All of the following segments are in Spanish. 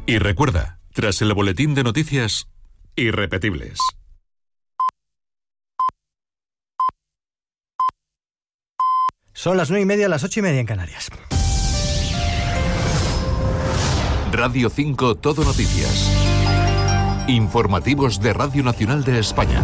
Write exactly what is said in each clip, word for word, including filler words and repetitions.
Y recuerda, tras el boletín de noticias, irrepetibles. Son las nueve y media, las ocho y media en Canarias. Radio cinco Todo Noticias. Informativos de Radio Nacional de España.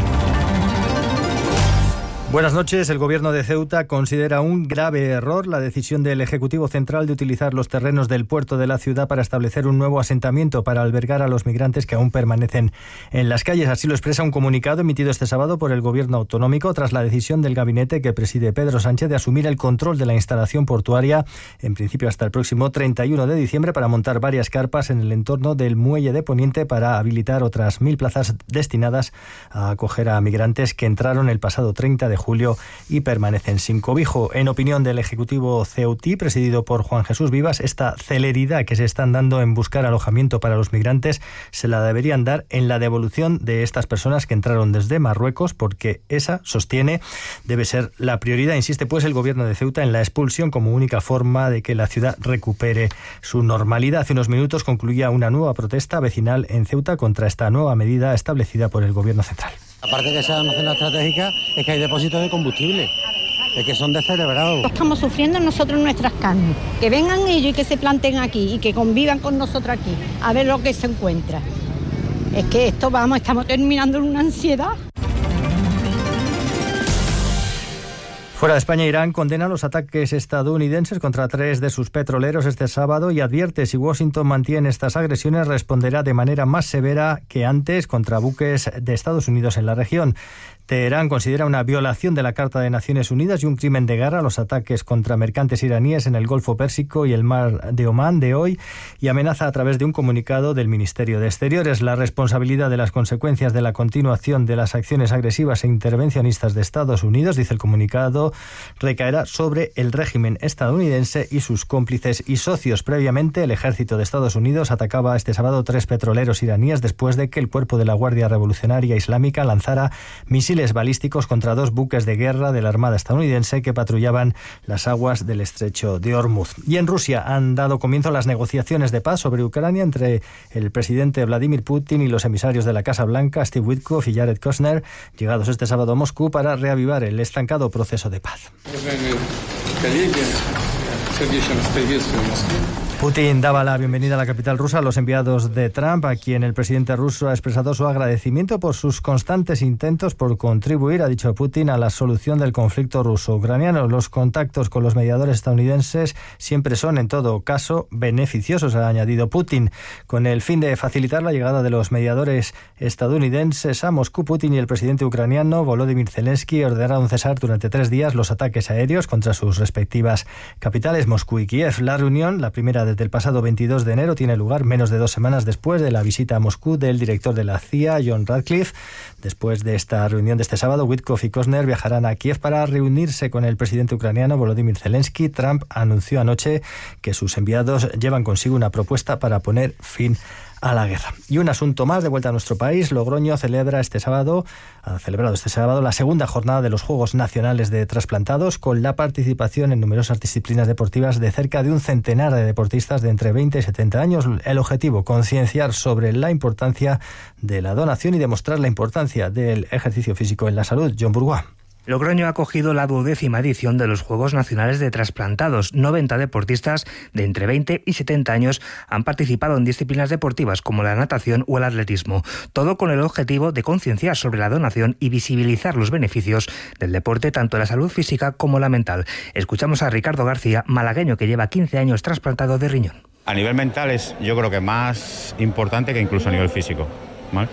Buenas noches. El Gobierno de Ceuta considera un grave error la decisión del Ejecutivo Central de utilizar los terrenos del puerto de la ciudad para establecer un nuevo asentamiento para albergar a los migrantes que aún permanecen en las calles. Así lo expresa un comunicado emitido este sábado por el Gobierno autonómico tras la decisión del gabinete que preside Pedro Sánchez de asumir el control de la instalación portuaria, en principio hasta el próximo treinta y uno de diciembre, para montar varias carpas en el entorno del muelle de Poniente para habilitar otras mil plazas destinadas a acoger a migrantes que entraron el pasado treinta de julio y permanecen sin cobijo. En opinión del Ejecutivo ceutí, presidido por Juan Jesús Vivas, esta celeridad que se están dando en buscar alojamiento para los migrantes se la deberían dar en la devolución de estas personas que entraron desde Marruecos, porque esa, sostiene, debe ser la prioridad. Insiste pues el Gobierno de Ceuta en la expulsión como única forma de que la ciudad recupere su normalidad. Hace unos minutos concluía una nueva protesta vecinal en Ceuta contra esta nueva medida establecida por el Gobierno central. Aparte de que sea una zona estratégica, es que hay depósitos de combustible, es que son descerebrados. Estamos sufriendo nosotros nuestras carnes. Que vengan ellos y que se planten aquí y que convivan con nosotros aquí, a ver lo que se encuentra. Es que esto, vamos, estamos terminando en una ansiedad. Fuera de España, Irán condena los ataques estadounidenses contra tres de sus petroleros este sábado y advierte si Washington mantiene estas agresiones responderá de manera más severa que antes contra buques de Estados Unidos en la región. Teherán considera una violación de la Carta de Naciones Unidas y un crimen de guerra los ataques contra mercantes iraníes en el Golfo Pérsico y el Mar de Omán de hoy y amenaza a través de un comunicado del Ministerio de Exteriores. La responsabilidad de las consecuencias de la continuación de las acciones agresivas e intervencionistas de Estados Unidos, dice el comunicado, recaerá sobre el régimen estadounidense y sus cómplices y socios. Previamente, el ejército de Estados Unidos atacaba este sábado tres petroleros iraníes después de que el cuerpo de la Guardia Revolucionaria Islámica lanzara misiles balísticos contra dos buques de guerra de la Armada estadounidense que patrullaban las aguas del estrecho de Hormuz. Y en Rusia han dado comienzo las negociaciones de paz sobre Ucrania entre el presidente Vladimir Putin y los emisarios de la Casa Blanca, Steve Witkoff y Jared Kushner, llegados este sábado a Moscú para reavivar el estancado proceso de paz. Putin daba la bienvenida a la capital rusa a los enviados de Trump, a quien el presidente ruso ha expresado su agradecimiento por sus constantes intentos por contribuir, ha dicho Putin, a la solución del conflicto ruso-ucraniano. Los contactos con los mediadores estadounidenses siempre son, en todo caso, beneficiosos, ha añadido Putin. Con el fin de facilitar la llegada de los mediadores estadounidenses a Moscú, Putin y el presidente ucraniano Volodymyr Zelensky ordenaron cesar durante tres días los ataques aéreos contra sus respectivas capitales, Moscú y Kiev. La reunión, la primera de desde el pasado veintidós de enero, tiene lugar menos de dos semanas después de la visita a Moscú del director de la C I A, John Ratcliffe. Después de esta reunión de este sábado, Witkoff y Kushner viajarán a Kiev para reunirse con el presidente ucraniano Volodymyr Zelensky. Trump anunció anoche que sus enviados llevan consigo una propuesta para poner fin a la guerra. Y un asunto más de vuelta a nuestro país. Logroño celebra este sábado, ha celebrado este sábado la segunda jornada de los Juegos Nacionales de Trasplantados, con la participación en numerosas disciplinas deportivas de cerca de un centenar de deportistas de entre veinte y setenta años. El objetivo, concienciar sobre la importancia de la donación y demostrar la importancia del ejercicio físico en la salud. John Bourgois. Logroño ha acogido la duodécima edición de los Juegos Nacionales de Trasplantados. noventa deportistas de entre veinte y setenta años han participado en disciplinas deportivas como la natación o el atletismo. Todo con el objetivo de concienciar sobre la donación y visibilizar los beneficios del deporte, tanto la salud física como la mental. Escuchamos a Ricardo García, malagueño que lleva quince años trasplantado de riñón. A nivel mental es, yo creo que más importante que incluso a nivel físico, ¿vale?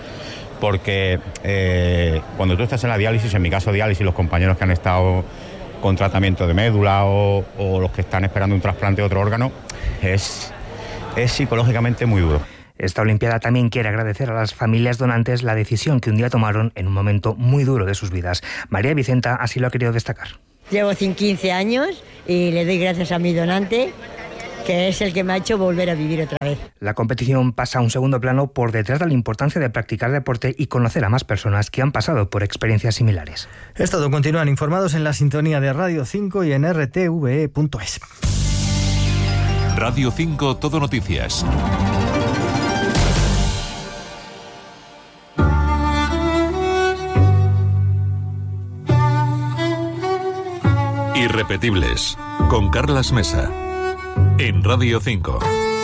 Porque eh, cuando tú estás en la diálisis, en mi caso diálisis, los compañeros que han estado con tratamiento de médula o, o los que están esperando un trasplante de otro órgano, es, es psicológicamente muy duro. Esta Olimpiada también quiere agradecer a las familias donantes la decisión que un día tomaron en un momento muy duro de sus vidas. María Vicenta así lo ha querido destacar. Llevo quince años y le doy gracias a mi donante, que es el que me ha hecho volver a vivir otra vez. La competición pasa a un segundo plano por detrás de la importancia de practicar deporte y conocer a más personas que han pasado por experiencias similares. Es todo. Continúan informados en la sintonía de Radio cinco y en r t v e punto es. Radio cinco Todo Noticias. Irrepetibles, con Carlas Mesa, en Radio cinco.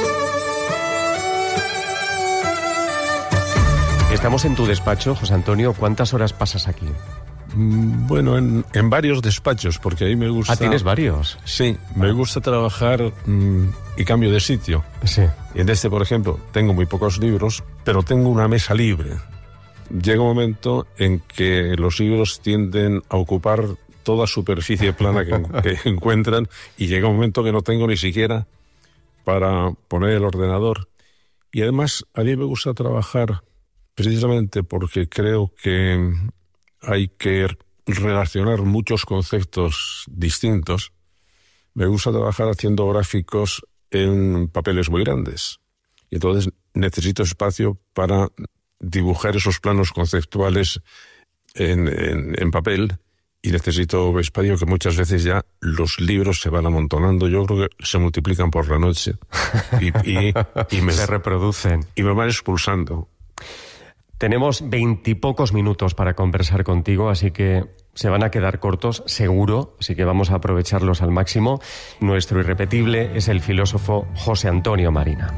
Estamos en tu despacho, José Antonio. ¿Cuántas horas pasas aquí? Bueno, en, en varios despachos, porque ahí me gusta... Ah, ¿tienes varios? Sí, me gusta trabajar mmm, y cambio de sitio. Sí. Y en este, por ejemplo, tengo muy pocos libros, pero tengo una mesa libre. Llega un momento en que los libros tienden a ocupar toda superficie plana que, que encuentran, y llega un momento que no tengo ni siquiera para poner el ordenador. Y además, a mí me gusta trabajar precisamente porque creo que hay que relacionar muchos conceptos distintos. Me gusta trabajar haciendo gráficos en papeles muy grandes. Y entonces necesito espacio para dibujar esos planos conceptuales en, en, en papel, y necesito espacio que muchas veces ya los libros se van amontonando. Yo creo que se multiplican por la noche y, y, y me, se reproducen. Y me van expulsando. Tenemos veintipocos minutos para conversar contigo, así que se van a quedar cortos, seguro, así que vamos a aprovecharlos al máximo. Nuestro irrepetible es el filósofo José Antonio Marina.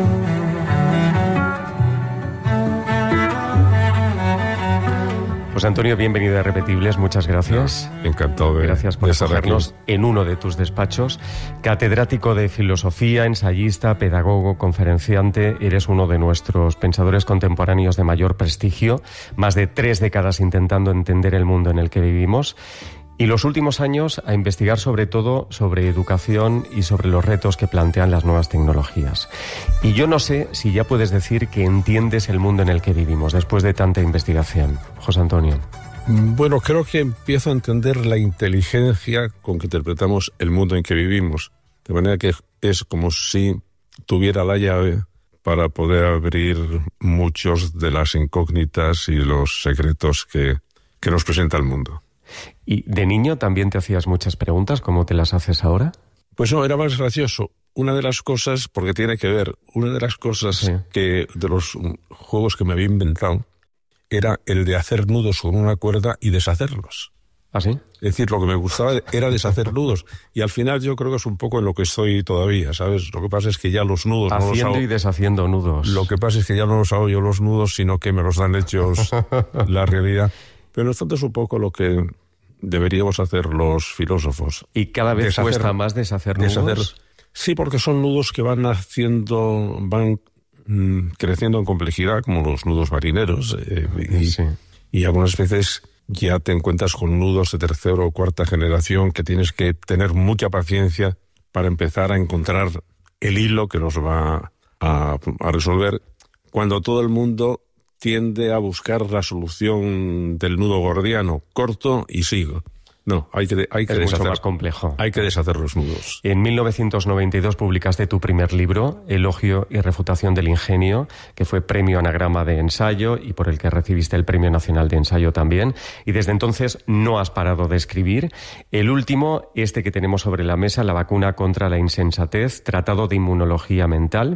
José Antonio, bienvenido a Irrepetibles, muchas gracias. Encantado de Gracias por de estar acogernos aquí. en uno de tus despachos. Catedrático de filosofía, ensayista, pedagogo, conferenciante, eres uno de nuestros pensadores contemporáneos de mayor prestigio, más de tres décadas intentando entender el mundo en el que vivimos, y los últimos años a investigar sobre todo sobre educación y sobre los retos que plantean las nuevas tecnologías. Y yo no sé si ya puedes decir que entiendes el mundo en el que vivimos después de tanta investigación, José Antonio. Bueno, creo que empiezo a entender la inteligencia con que interpretamos el mundo en que vivimos. De manera que es como si tuviera la llave para poder abrir muchos de las incógnitas y los secretos que, que nos presenta el mundo. ¿Y de niño también te hacías muchas preguntas como te las haces ahora? Pues no, era más gracioso. Una de las cosas, porque tiene que ver, una de las cosas sí. que de los juegos que me había inventado era el de hacer nudos con una cuerda y deshacerlos. ¿Ah, sí? Es decir, lo que me gustaba era deshacer nudos. Y al final yo creo que es un poco en lo que estoy todavía, ¿sabes? Lo que pasa es que ya los nudos... Haciendo no los hago, y deshaciendo nudos. Lo que pasa es que ya no los hago yo los nudos, sino que me los dan hechos la realidad. Pero en el fondo es un poco lo que deberíamos hacer los filósofos. ¿Y cada vez deshacer, cuesta más deshacer nudos? Deshacer, sí, porque son nudos que van haciendo, van mmm, creciendo en complejidad, como los nudos marineros. Eh, y, sí. y algunas veces ya te encuentras con nudos de tercera o cuarta generación que tienes que tener mucha paciencia para empezar a encontrar el hilo que los va a, a resolver, cuando todo el mundo tiende a buscar la solución del nudo gordiano, corto y sigo. No, hay que, hay que es deshacer, mucho más complejo. Hay que deshacer los nudos. En mil novecientos noventa y dos publicaste tu primer libro, Elogio y refutación del ingenio, que fue premio Anagrama de ensayo y por el que recibiste el Premio Nacional de Ensayo también. Y desde entonces no has parado de escribir. El último, este que tenemos sobre la mesa, La vacuna contra la insensatez, tratado de inmunología mental.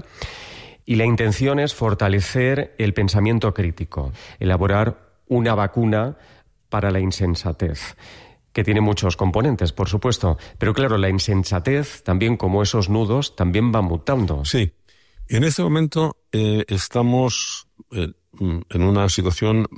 Y la intención es fortalecer el pensamiento crítico, elaborar una vacuna para la insensatez, que tiene muchos componentes, por supuesto. Pero claro, la insensatez, también como esos nudos, también va mutando. Sí. En este momento eh, estamos eh, en una situación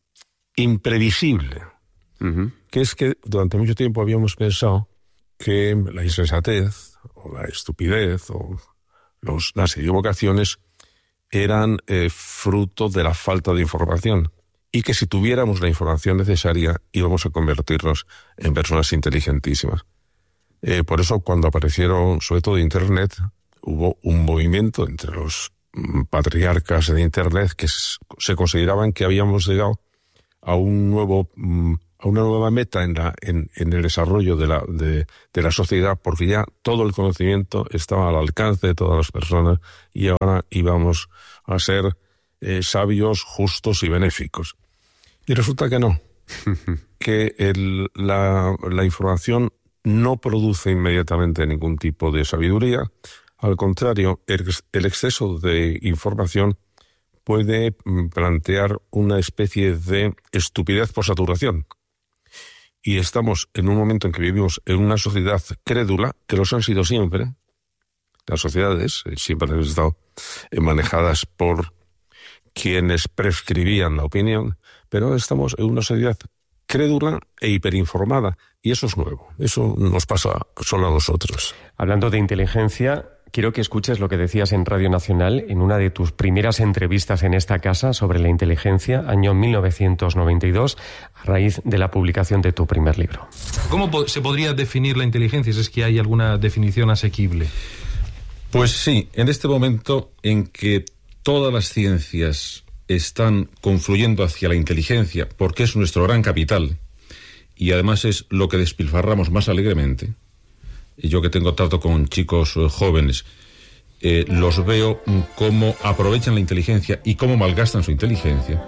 imprevisible, uh-huh. que es que durante mucho tiempo habíamos pensado que la insensatez o la estupidez o Los, las equivocaciones eran eh, fruto de la falta de información, y que si tuviéramos la información necesaria íbamos a convertirnos en personas inteligentísimas. Eh, por eso cuando aparecieron, sobre todo Internet, hubo un movimiento entre los mm, patriarcas de Internet que se consideraban que habíamos llegado a un nuevo... Mm, a una nueva meta en, la, en, en el desarrollo de la, de, de la sociedad, porque ya todo el conocimiento estaba al alcance de todas las personas y ahora íbamos a ser eh, sabios, justos y benéficos. Y resulta que no, que el, la, la información no produce inmediatamente ningún tipo de sabiduría. Al contrario, el, el exceso de información puede plantear una especie de estupidez por saturación. y estamos en un momento en que vivimos en una sociedad crédula, que los han sido siempre. Las sociedades siempre han estado manejadas por quienes prescribían la opinión, pero estamos en una sociedad crédula e hiperinformada, y eso es nuevo. Eso nos pasa solo a nosotros. Hablando de inteligencia, quiero que escuches lo que decías en Radio Nacional en una de tus primeras entrevistas en esta casa sobre la inteligencia, año mil novecientos noventa y dos, a raíz de la publicación de tu primer libro. ¿Cómo se podría definir la inteligencia, si es que hay alguna definición asequible? Pues sí, en este momento en que todas las ciencias están confluyendo hacia la inteligencia, porque es nuestro gran capital, y además es lo que despilfarramos más alegremente. Y yo que tengo trato con chicos eh, jóvenes, eh, los veo cómo aprovechan la inteligencia y cómo malgastan su inteligencia.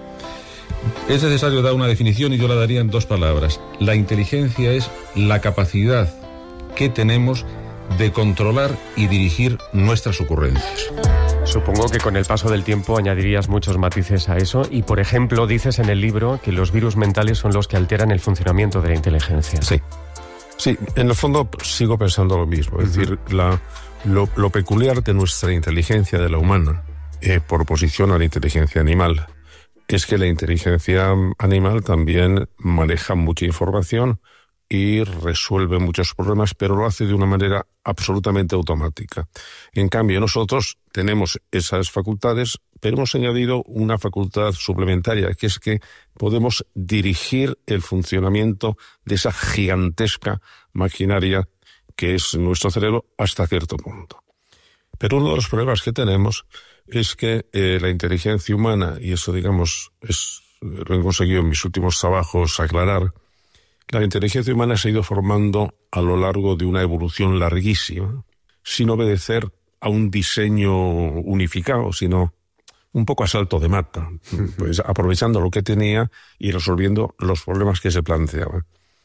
Es necesario dar una definición y yo la daría en dos palabras. La inteligencia es la capacidad que tenemos de controlar y dirigir nuestras ocurrencias. Supongo que con el paso del tiempo añadirías muchos matices a eso y, por ejemplo, dices en el libro que los virus mentales son los que alteran el funcionamiento de la inteligencia. Sí, sí, en el fondo sigo pensando lo mismo. Uh-huh. Es decir, la, lo, lo peculiar de nuestra inteligencia, de la humana, eh, por oposición a la inteligencia animal, es que la inteligencia animal también maneja mucha información y resuelve muchos problemas, pero lo hace de una manera absolutamente automática. En cambio, nosotros tenemos esas facultades, pero hemos añadido una facultad suplementaria, que es que podemos dirigir el funcionamiento de esa gigantesca maquinaria que es nuestro cerebro hasta cierto punto. Pero uno de los problemas que tenemos es que eh, la inteligencia humana, y eso, digamos, es, lo he conseguido en mis últimos trabajos aclarar, la inteligencia humana se ha ido formando a lo largo de una evolución larguísima, sin obedecer a un diseño unificado, sino un poco a salto de mata, pues aprovechando lo que tenía y resolviendo los problemas que se planteaban.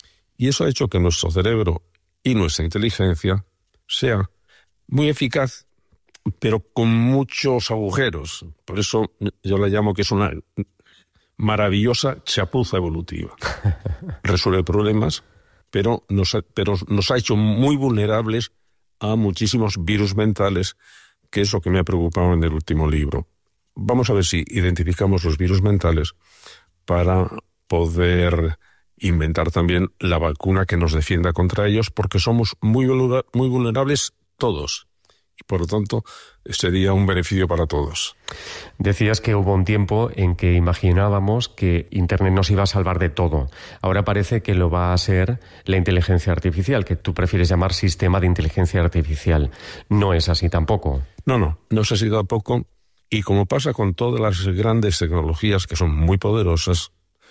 Y eso ha hecho que nuestro cerebro y nuestra inteligencia sea muy eficaz, pero con muchos agujeros. Por eso yo la llamo que es una maravillosa chapuza evolutiva. Resuelve problemas, pero nos, ha, pero nos ha hecho muy vulnerables a muchísimos virus mentales, que es lo que me ha preocupado en el último libro. Vamos a ver si identificamos los virus mentales para poder inventar también la vacuna que nos defienda contra ellos, porque somos muy, muy vulnerables todos. Y por lo tanto, sería un beneficio para todos. Decías que hubo un tiempo en que imaginábamos que Internet nos iba a salvar de todo. Ahora parece que lo va a ser la inteligencia artificial, que tú prefieres llamar sistema de inteligencia artificial. No es así tampoco. No, no, no es así tampoco. Y como pasa con todas las grandes tecnologías que son muy poderosas,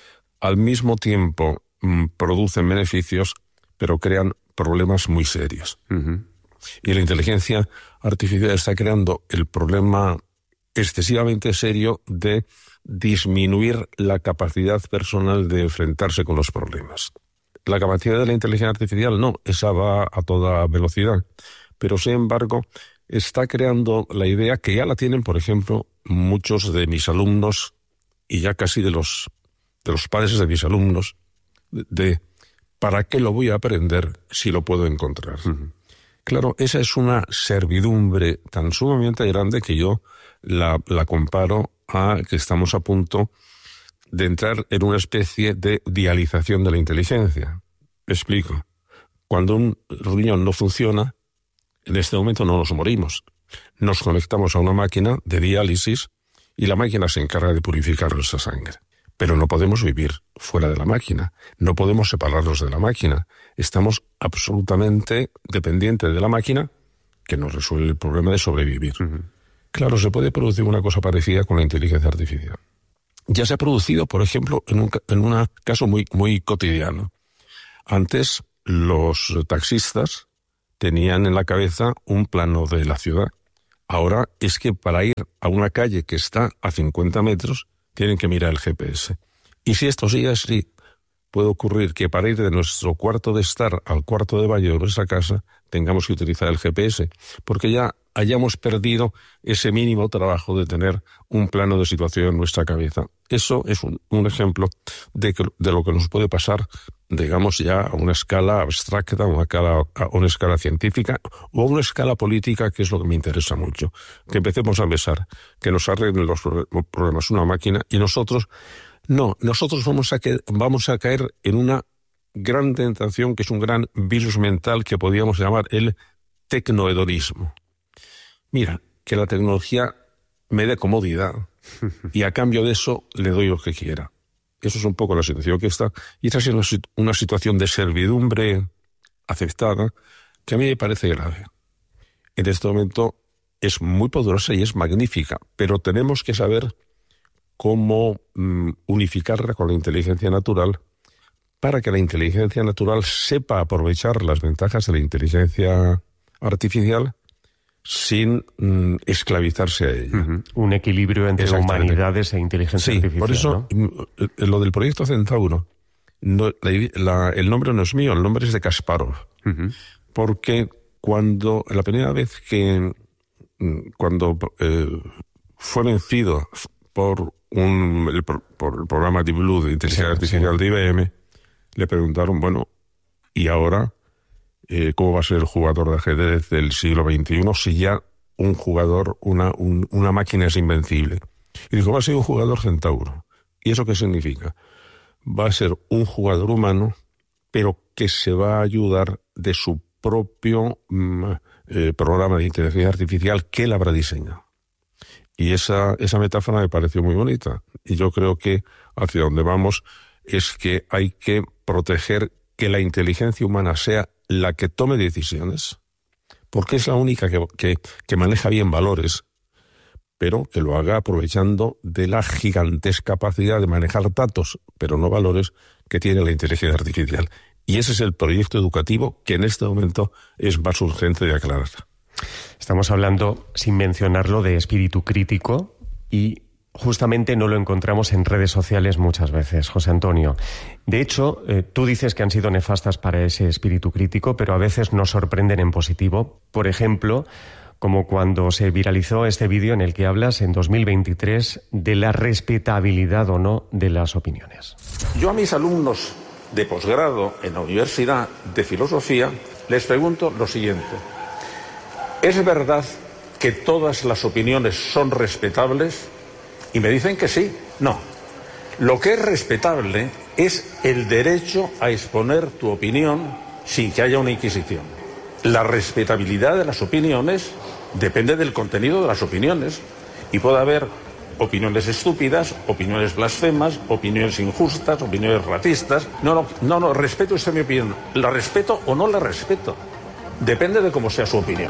al mismo tiempo mmm, producen beneficios, pero crean problemas muy serios. Uh-huh. Y la inteligencia artificial está creando el problema excesivamente serio de disminuir la capacidad personal de enfrentarse con los problemas. La capacidad de la inteligencia artificial no, esa va a toda velocidad, pero sin embargo está creando la idea que ya la tienen, por ejemplo, muchos de mis alumnos y ya casi de los, de los padres de mis alumnos, de, de ¿para qué lo voy a aprender si lo puedo encontrar? Uh-huh. Claro, esa es una servidumbre tan sumamente grande que yo la, la comparo a que estamos a punto de entrar en una especie de dialización de la inteligencia. Me explico. Cuando un riñón no funciona, en este momento no nos morimos. Nos conectamos a una máquina de diálisis y la máquina se encarga de purificar nuestra sangre. Pero no podemos vivir fuera de la máquina, no podemos separarnos de la máquina. Estamos absolutamente dependientes de la máquina que nos resuelve el problema de sobrevivir. Uh-huh. Claro, se puede producir una cosa parecida con la inteligencia artificial. Ya se ha producido, por ejemplo, en un, en un caso muy, muy cotidiano. Antes los taxistas tenían en la cabeza un plano de la ciudad. Ahora es que para ir a una calle que está a cincuenta metros tienen que mirar el G P S. Y si esto sigue así, puede ocurrir que para ir de nuestro cuarto de estar al cuarto de baño de nuestra casa tengamos que utilizar el G P S, porque ya hayamos perdido ese mínimo trabajo de tener un plano de situación en nuestra cabeza. Eso es un, un ejemplo de, que, de lo que nos puede pasar digamos, ya a una escala abstracta, a una escala, a una escala científica o a una escala política, que es lo que me interesa mucho. Que empecemos a pensar que nos arreglen los problemas una máquina y nosotros, no, nosotros vamos a, que, vamos a caer en una gran tentación, que es un gran virus mental que podríamos llamar el tecnohedonismo. Mira, que la tecnología me dé comodidad y a cambio de eso le doy lo que quiera. Eso es un poco la situación que está, y esta es una situación de servidumbre aceptada que a mí me parece grave. En este momento es muy poderosa y es magnífica, pero tenemos que saber cómo mm, unificarla con la inteligencia natural para que la inteligencia natural sepa aprovechar las ventajas de la inteligencia artificial sin mm, esclavizarse a ella. Uh-huh. Un equilibrio entre humanidades e inteligencia sí, artificial. Por eso, ¿no? Lo del proyecto Centauro, no, la, la, el nombre no es mío, el nombre es de Kasparov. Uh-huh. Porque cuando, la primera vez que, cuando eh, fue vencido por, un, el, por el programa Deep Blue de inteligencia sí, artificial sí. de I B M, le preguntaron, bueno, ¿y ahora Eh, cómo va a ser el jugador de ajedrez del siglo veintiuno si ya un jugador, una, un, una máquina es invencible? Y dijo, va a ser un jugador centauro. ¿Y eso qué significa? Va a ser un jugador humano, pero que se va a ayudar de su propio mm, eh, programa de inteligencia artificial que él habrá diseñado. Y esa, esa metáfora me pareció muy bonita. Y yo creo que hacia donde vamos es que hay que proteger que la inteligencia humana sea la que tome decisiones, porque es la única que, que, que maneja bien valores, pero que lo haga aprovechando de la gigantesca capacidad de manejar datos, pero no valores, que tiene la inteligencia artificial. Y ese es el proyecto educativo que en este momento es más urgente de aclarar. Estamos hablando, sin mencionarlo, de espíritu crítico, y justamente no lo encontramos en redes sociales muchas veces, José Antonio. De hecho, eh, tú dices que han sido nefastas para ese espíritu crítico, pero a veces nos sorprenden en positivo. Por ejemplo, como cuando se viralizó este vídeo en el que hablas en dos mil veintitrés de la respetabilidad o no de las opiniones. Yo a mis alumnos de posgrado en la Universidad de Filosofía les pregunto lo siguiente. ¿Es verdad que todas las opiniones son respetables? Y me dicen que sí. No. Lo que es respetable es el derecho a exponer tu opinión sin que haya una inquisición. La respetabilidad de las opiniones depende del contenido de las opiniones. Y puede haber opiniones estúpidas, opiniones blasfemas, opiniones injustas, opiniones racistas. No, no, no, no, respeto esta mi opinión. ¿La respeto o no la respeto? Depende de cómo sea su opinión.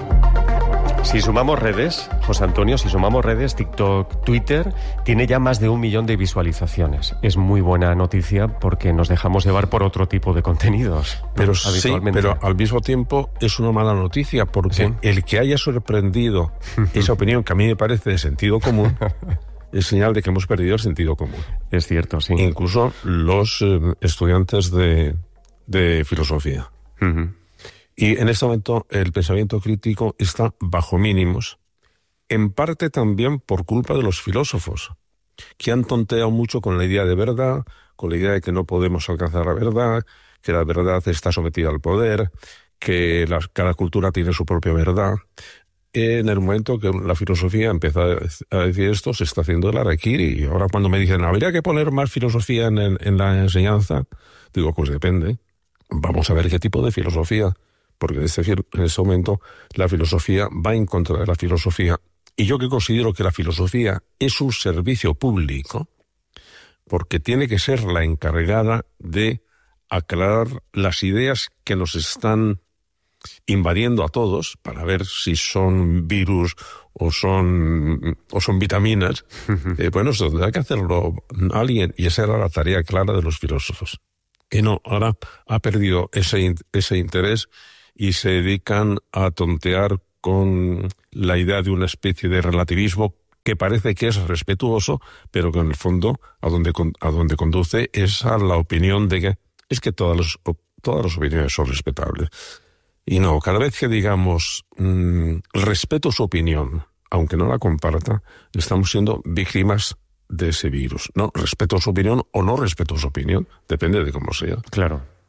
Si sumamos redes, José Antonio, si sumamos redes, TikTok, Twitter, tiene ya más de un millón de visualizaciones. Es muy buena noticia porque nos dejamos llevar por otro tipo de contenidos. Pero ¿no? Sí, pero al mismo tiempo es una mala noticia porque sí. El que haya sorprendido esa opinión, que a mí me parece de sentido común, es señal de que hemos perdido el sentido común. Es cierto, sí. Incluso los eh, estudiantes de, de filosofía. Uh-huh. Y en este momento el pensamiento crítico está bajo mínimos, en parte también por culpa de los filósofos, que han tonteado mucho con la idea de verdad, con la idea de que no podemos alcanzar la verdad, que la verdad está sometida al poder, que la, cada cultura tiene su propia verdad. En el momento que la filosofía empieza a decir esto, se está haciendo el harakiri. Y ahora cuando me dicen, ¿habría que poner más filosofía en, el, en la enseñanza? Digo, pues depende. Vamos a ver qué tipo de filosofía. Porque en este, en este momento la filosofía va en contra de la filosofía. Y yo que considero que la filosofía es un servicio público, porque tiene que ser la encargada de aclarar las ideas que nos están invadiendo a todos, para ver si son virus o son, o son vitaminas. eh, bueno, eso tendrá que hacerlo alguien, y esa era la tarea clara de los filósofos. Y no, ahora ha perdido ese, ese interés y se dedican a tontear con la idea de una especie de relativismo que parece que es respetuoso, pero que en el fondo a donde, a donde conduce es a la opinión de que es que todas las, todas las opiniones son respetables. Y no, cada vez que digamos mmm, respeto su opinión, aunque no la comparta, estamos siendo víctimas de ese virus. No, respeto su opinión o no respeto su opinión, depende de cómo sea. Claro.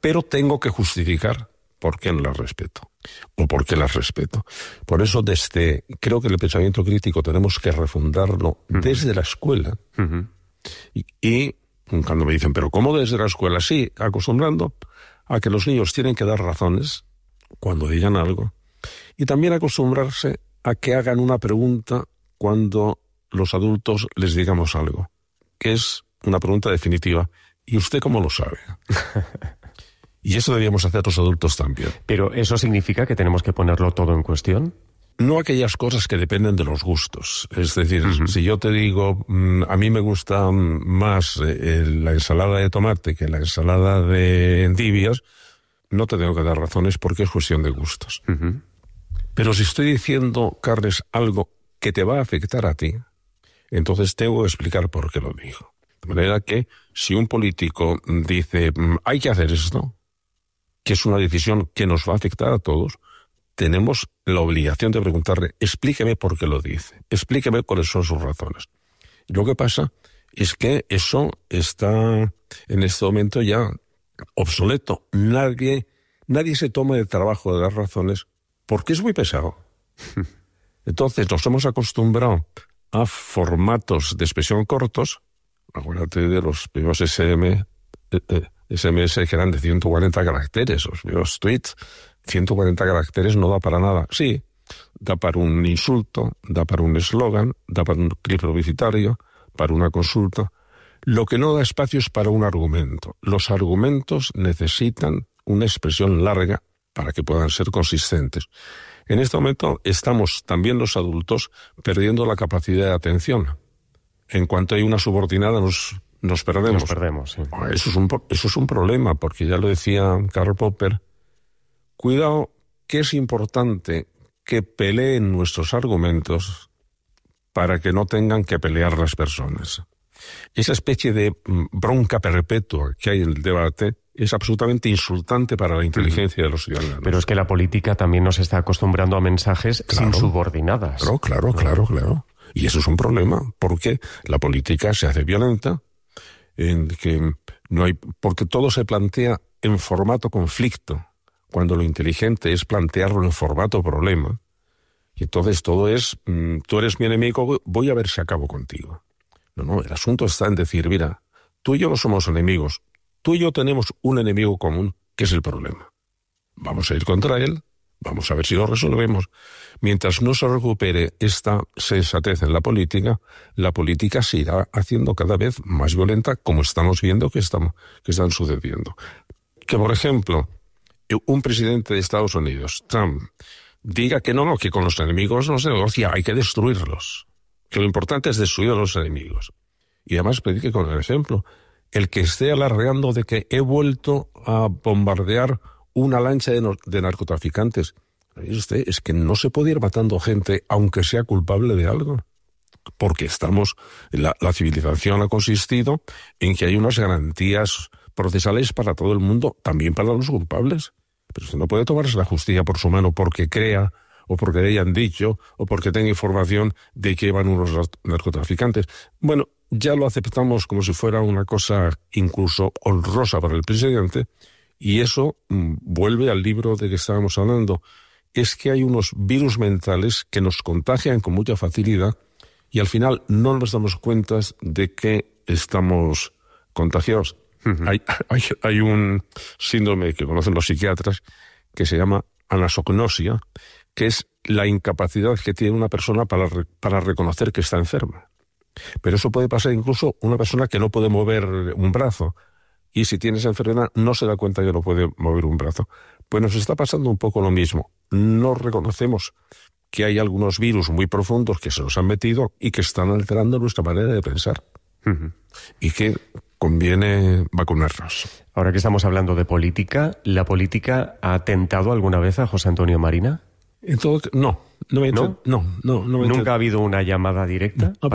pero tengo que justificar por qué no las respeto o por qué las respeto. Por eso desde, creo que el pensamiento crítico tenemos que refundarlo uh-huh. desde la escuela. Uh-huh. Y, y cuando me dicen, ¿pero cómo desde la escuela? Sí, acostumbrando a que los niños tienen que dar razones cuando digan algo. Y también acostumbrarse a que hagan una pregunta cuando los adultos les digamos algo, que es una pregunta definitiva. ¿Y usted cómo lo sabe? Y eso deberíamos hacer los adultos también. ¿Pero eso significa que tenemos que ponerlo todo en cuestión? No aquellas cosas que dependen de los gustos. Es decir, uh-huh. si yo te digo, a mí me gusta más eh, la ensalada de tomate que la ensalada de endivias, no te tengo que dar razones porque es cuestión de gustos. Uh-huh. Pero si estoy diciendo, Carles, algo que te va a afectar a ti, entonces tengo que explicar por qué lo digo. De manera que si un político dice, hay que hacer esto, que es una decisión que nos va a afectar a todos, tenemos la obligación de preguntarle, explíqueme por qué lo dice, explíqueme cuáles son sus razones. Lo que pasa es que eso está en este momento ya obsoleto. Nadie, nadie se toma el trabajo de dar razones porque es muy pesado. Entonces nos hemos acostumbrado a formatos de expresión cortos. Acuérdate de los primeros S M, eh, S M S que eran de ciento cuarenta caracteres, los primeros tweets, ciento cuarenta caracteres no da para nada. Sí, da para un insulto, da para un eslogan, da para un clip publicitario, para una consulta. Lo que no da espacio es para un argumento. Los argumentos necesitan una expresión larga para que puedan ser consistentes. En este momento estamos también los adultos perdiendo la capacidad de atención. En cuanto hay una subordinada nos, nos perdemos. Nos perdemos, sí. Eso es un, eso es un problema, porque ya lo decía Karl Popper. Cuidado, que es importante que peleen nuestros argumentos para que no tengan que pelear las personas. Esa especie de bronca perpetua que hay en el debate es absolutamente insultante para la inteligencia uh-huh. de los ciudadanos. Pero es que la política también nos está acostumbrando a mensajes claro, sin subordinadas. Claro, claro, claro, claro. Y eso es un problema, porque la política se hace violenta, en que no hay, porque todo se plantea en formato conflicto, cuando lo inteligente es plantearlo en formato problema. Y entonces todo es, mmm, tú eres mi enemigo, voy a ver si acabo contigo. No, no, el asunto está en decir, mira, tú y yo no somos enemigos, tú y yo tenemos un enemigo común, que es el problema. Vamos a ir contra él, vamos a ver si lo resolvemos. Mientras no se recupere esta sensatez en la política, la política se irá haciendo cada vez más violenta, como estamos viendo que, estamos, que están sucediendo. Que, por ejemplo, un presidente de Estados Unidos, Trump, diga que no, no, que con los enemigos no se negocia, hay que destruirlos. Que lo importante es destruir a los enemigos. Y además predique con el ejemplo. El que esté alardeando de que he vuelto a bombardear una lancha de, no, de narcotraficantes. Usted, es que no se puede ir matando gente aunque sea culpable de algo. Porque estamos, la, la civilización ha consistido en que hay unas garantías procesales para todo el mundo, también para los culpables. Pero usted no puede tomarse la justicia por su mano porque crea, o porque le hayan dicho, o porque tenga información de que van unos narcotraficantes. Bueno, ya lo aceptamos como si fuera una cosa incluso honrosa para el presidente, y eso mmm, vuelve al libro de que estábamos hablando. Es que hay unos virus mentales que nos contagian con mucha facilidad y al final no nos damos cuenta de que estamos contagiados. Uh-huh. Hay, hay, hay un síndrome que conocen los psiquiatras que se llama anasognosia, que es la incapacidad que tiene una persona para, re, para reconocer que está enferma. Pero eso puede pasar incluso una persona que no puede mover un brazo, y si tiene esa enfermedad no se da cuenta que no puede mover un brazo. Pues nos está pasando un poco lo mismo. No reconocemos que hay algunos virus muy profundos que se nos han metido y que están alterando nuestra manera de pensar. Uh-huh. Y que conviene vacunarnos. Ahora que estamos hablando de política, ¿la política ha tentado alguna vez a José Antonio Marina? En todo, no, no, me ¿No? no, no, no me ¿Nunca ha habido una llamada directa no, para